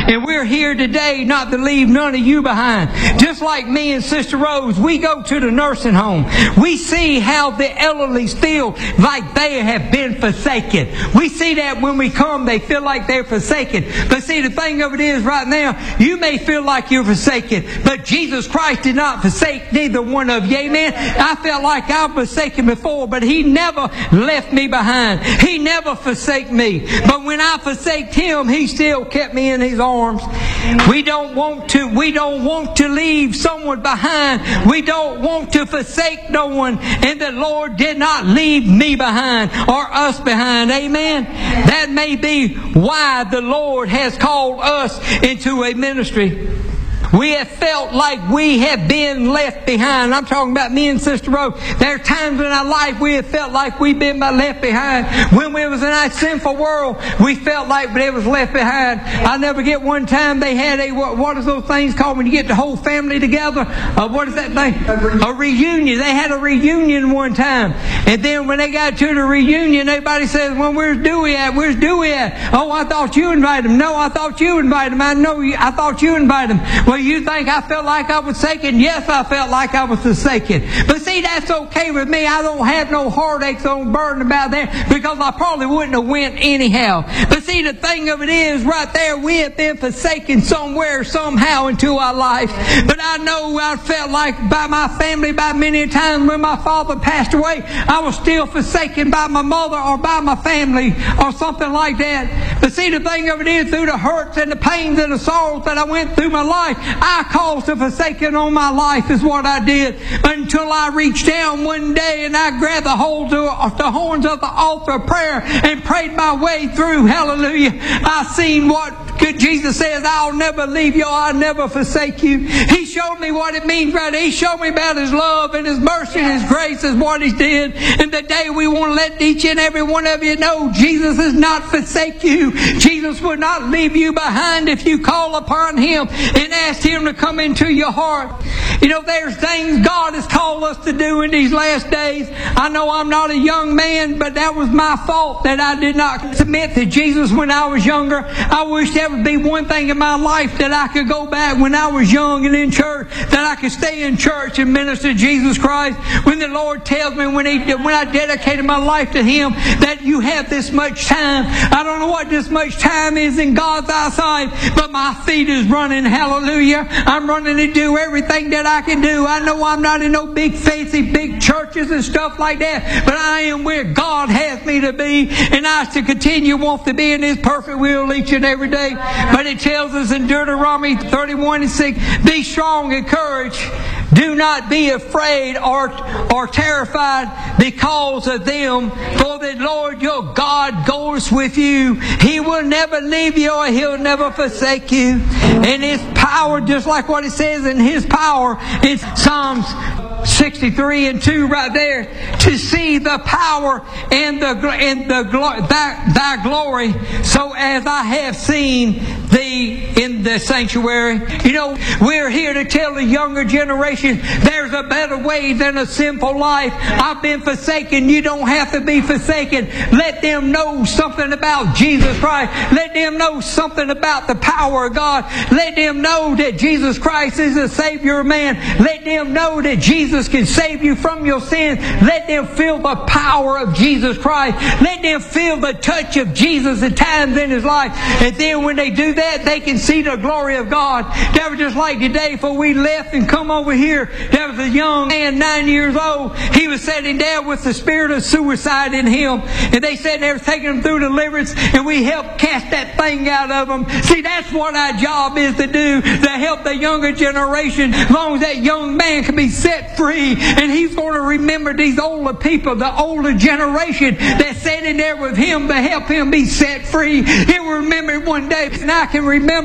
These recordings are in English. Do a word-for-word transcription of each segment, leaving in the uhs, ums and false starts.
And we're here today not to leave none of you behind. Just like me and Sister Rose, we go to the nursing home. We see how the elderly feel like they have been forsaken. We see that when we come, they feel like they're forsaken. But see, the thing of it is right now, you may feel like you're forsaken, but Jesus Christ did not forsake neither one of you. Amen. I felt like I was forsaken before, but He never left me behind. He never forsake me. But when I forsaked Him, He still kept me in His arms. We don't want to, we don't want to leave someone behind. We don't want to forsake no one. And the Lord did not leave me behind or us behind. Amen. That may be why the Lord has called us into a ministry. We have felt like we have been left behind. I'm talking about me and Sister Rose. There are times in our life we have felt like we've been left behind. When we was in that sinful world, we felt like they was left behind. I'll never get one time they had a, what, what is those things called when you get the whole family together? Uh, what is that thing? A reunion. They had a reunion one time. And then when they got to the reunion, everybody says, well, where's Dewey at? Where's Dewey at? Oh, I thought you invited him. No, I thought you invited him. I know you, I thought you invited him. Well, you think I felt like I was forsaken? Yes, I felt like I was forsaken. But see, that's okay with me. I don't have no heartaches on burden about that because I probably wouldn't have went anyhow. But see, the thing of it is, right there, we have been forsaken somewhere, somehow into our life. But I know I felt like by my family, by many times when my father passed away, I was still forsaken by my mother or by my family or something like that. But see, the thing of it is, through the hurts and the pains and the sorrows that I went through my life, I caused a forsaking on my life is what I did, until I reached down one day and I grabbed the hold of the horns of the altar of prayer and prayed my way through. Hallelujah. I seen what good Jesus says, I'll never leave you, I'll never forsake you. He showed me what it means right there. He showed me about His love and His mercy and His grace is what He did. And today we want to let each and every one of you know Jesus does not forsake you. Jesus will not leave you behind if you call upon Him and ask Him to come into your heart. You know, there's things God has called us to do in these last days. I know I'm not a young man, but that was my fault that I did not submit to Jesus when I was younger. I wish there would be one thing in my life that I could go back when I was young and in church, that I could stay in church and minister to Jesus Christ. When the Lord tells me when, he, when I dedicated my life to Him that you have this much time. I don't know what this much time is in God's eyesight, but my feet is running. Hallelujah. I'm running to do everything that I can do. I know I'm not in no big fancy big churches and stuff like that, but I am where God has me to be, and I to continue want to be in His perfect will each and every day. But it tells us in Deuteronomy thirty-one and six, be strong and courage. Do not be afraid or, or terrified because of them, for the Lord your God goes with you. He will never leave you or He'll never forsake you. And His power, just like what it says in His power in Psalms sixty-three and two right there, to see the power and the and the thy, thy glory, so as I have seen thee in the sanctuary. You know, we're here to tell the younger generation there's a better way than a sinful life. I've been forsaken. You don't have to be forsaken. Let them know something about Jesus Christ. Let them know something about the power of God. Let them know that Jesus Christ is the Savior of man. Let them know that Jesus can save you from your sins. Let them feel the power of Jesus Christ. Let them feel the touch of Jesus at times in His life. And then when they do that, they can see the glory of God. That was just like today, before we left and come over here, there was a young man, nine years old. He was sitting there with the spirit of suicide in him. And they said they were taking him through deliverance, and we helped cast that thing out of him. See, that's what our job is to do, to help the younger generation, as long as that young man can be set free. And he's going to remember these older people, the older generation that's sitting there with him to help him be set free. He'll remember one day, and I can remember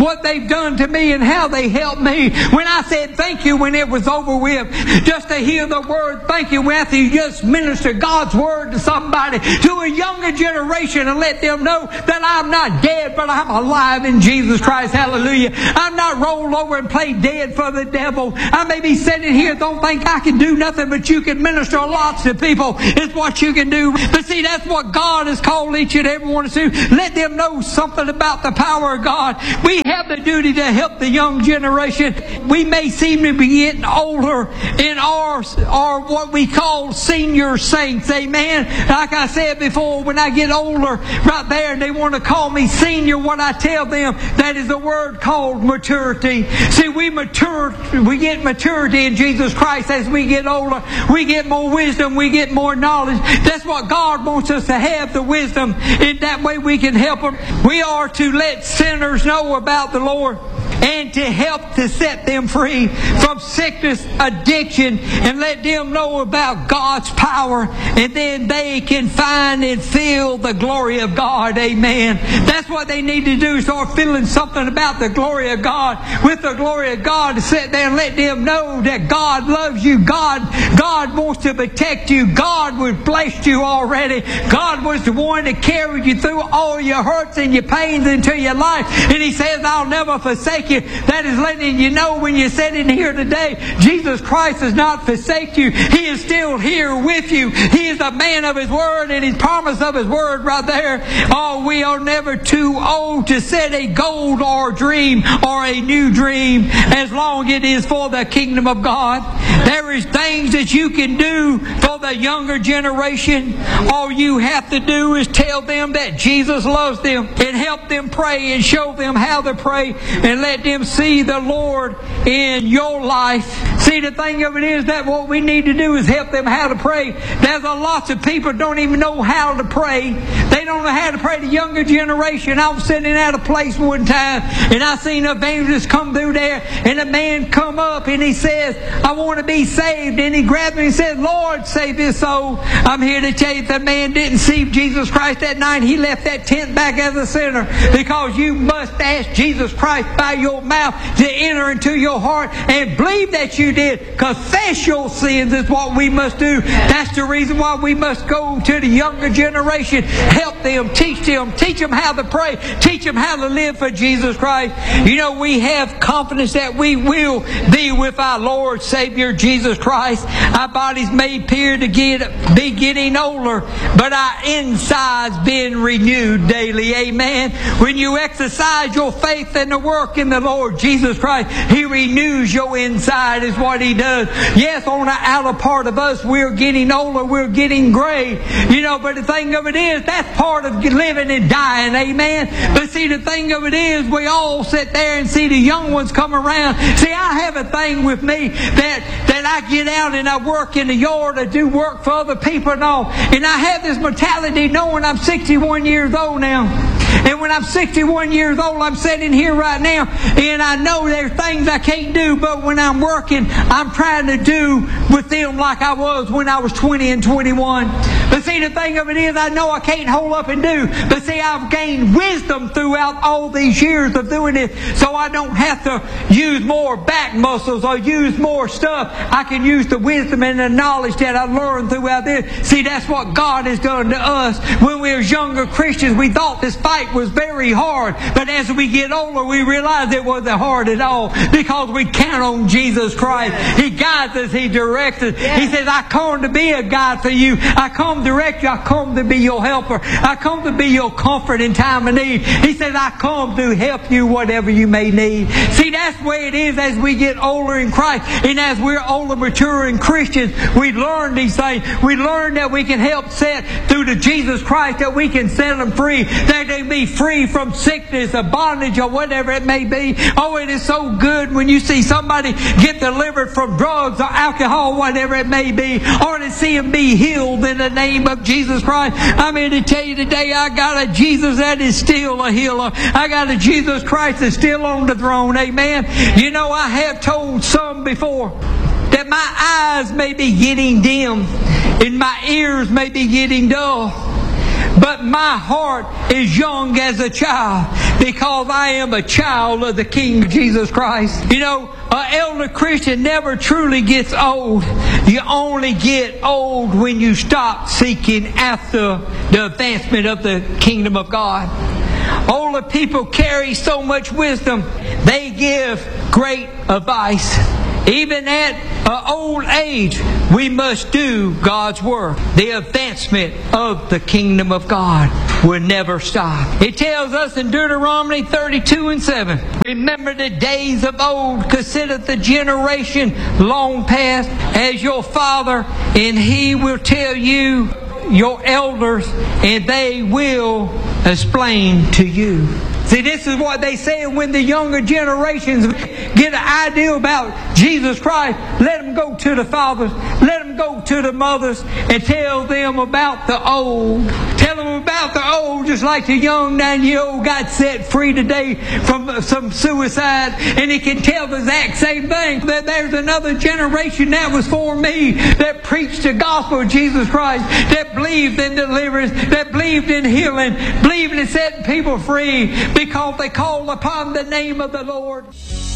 what they've done to me and how they helped me. When I said thank you when it was over with, just to hear the word thank you after you just minister God's word to somebody, to a younger generation, and let them know that I'm not dead, but I'm alive in Jesus Christ. Hallelujah. I'm not rolled over and played dead for the devil. I may be sitting here, don't think I can do nothing, but you can minister lots to people. It's what you can do. But see, that's what God has called each and every one to do. Let them know something about the power of God. We have the duty to help the young generation. We may seem to be getting older in our, our what we call senior saints. Amen. Like I said before, when I get older, right there, they want to call me senior. What I tell them, that is a word called maturity. See, we mature, we get maturity in Jesus Christ as we get older. We get more wisdom. We get more knowledge. That's what God wants us to have, the wisdom. In that way we can help them. We are to let sinners know about the Lord and to help to set them free from sickness, addiction, and let them know about God's power, and then they can find and feel the glory of God. Amen. That's what they need to do, start feeling something about the glory of God. With the glory of God, to sit there and let them know that God loves you. God, God wants to protect you. God was blessed you already. God was the one that carried you through all your hurts and your pains into your life. And He says, I'll never forsake you. That is letting you know when you're sitting here today, Jesus Christ has not forsaken you. He is still here with you. He is a man of His word, and His promise of His word right there. Oh, we are never too old to set a goal or dream or a new dream, as long as it is for the kingdom of God. There is things that you can do for the younger generation. All you have to do is tell them that Jesus loves them and help them pray and show them how to pray and let them see the Lord in your life. See, the thing of it is that what we need to do is help them how to pray. There's a lots of people don't even know how to pray. They don't know how to pray. The younger generation. I was sitting at a place one time and I seen an evangelist come through there, and a man come up and he says, I want to be saved. And he grabbed me and said, Lord, save this soul. I'm here to tell you, the man didn't see Jesus Christ that night. He left that tent back as a sinner, because you must ask Jesus Christ by your mouth to enter into your heart and believe that you did. Confess your sins is what we must do. That's the reason why we must go to the younger generation. Help them, teach them, teach them how to pray, teach them how to live for Jesus Christ. You know, we have confidence that we will be with our Lord Savior Jesus Christ. Our bodies may appear to get be getting older, but our insides being renewed daily. Amen. When you exercise your faith and the work in the Lord Jesus Christ, He renews your inside, is what He does. Yes, on the outer part of us, we're getting older, we're getting gray. You know, but the thing of it is, that's part of living and dying. Amen. But see, the thing of it is, we all sit there and see the young ones come around. See, I have a thing with me that, that I get out and I work in the yard, I do work for other people and all. And I have this mentality knowing I'm sixty-one years old now. And when I'm sixty-one years old, I'm sitting here right now, and I know there's things I can't do, but when I'm working, I'm trying to do with them like I was when I was twenty and twenty-one. But see, the thing of it is, I know I can't hold up and do. But see, I've gained wisdom throughout all these years of doing this, so I don't have to use more back muscles or use more stuff. I can use the wisdom and the knowledge that I learned throughout this. See, that's what God has done to us. When we were younger Christians, we thought this fight was very hard. But as we get older, we realize it wasn't hard at all, because we count on Jesus Christ. He guides us. He directs us. He says, I come to be a guide for you. I come to direct you. I come to be your helper. I come to be your comfort in time of need. He says, I come to help you whatever you may need. See, that's the way it is as we get older in Christ. And as we're older, maturing Christians, we learn these things. We learn that we can help set through to Jesus Christ, that we can set them free. That they be free from sickness or bondage or whatever it may be. Oh, it is so good when you see somebody get delivered from drugs or alcohol, whatever it may be, or to see them be healed in the name of Jesus Christ. I'm here to tell you today, I got a Jesus that is still a healer. I got a Jesus Christ that's still on the throne. Amen. You know, I have told some before that my eyes may be getting dim and my ears may be getting dull. but my heart is young as a child because I am a child of the King Jesus Christ. You know, an elder Christian never truly gets old. You only get old when you stop seeking after the advancement of the kingdom of God. Older people carry so much wisdom. They give great advice. Even at an old age, we must do God's work. The advancement of the kingdom of God will never stop. It tells us in Deuteronomy thirty-two and seven, remember the days of old, consider the generation long past as your father, and he will tell you your elders, and they will explain to you. See, this is what they say when the younger generations get an idea about Jesus Christ. Let them go to the fathers. Let them go to the mothers and tell them about the old. Tell them about the old, just like the young nine-year-old got set free today from some suicide. And he can tell the exact same thing. That there's another generation that was for me that preached the gospel of Jesus Christ, that believed in deliverance, that believed in healing, believed in setting people free, because they called upon the name of the Lord.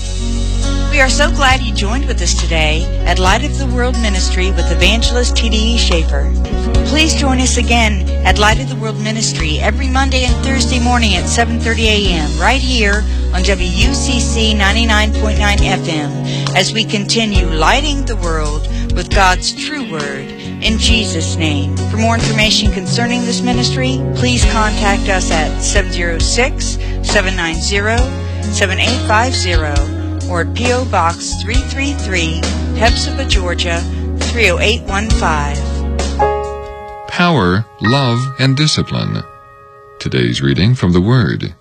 We are so glad you joined with us today at Light of the World Ministry with Evangelist T D E Schaefer. Please join us again at Light of the World Ministry every Monday and Thursday morning at seven thirty a.m. right here on W U C C ninety-nine point nine F M as we continue lighting the world with God's true word. In Jesus' name. For more information concerning this ministry, please contact us at seven oh six, seven nine zero, seven eight five zero or at P O Box three three three, Hepzibah, Georgia three oh eight one five. Power, Love, and Discipline. Today's reading from the Word.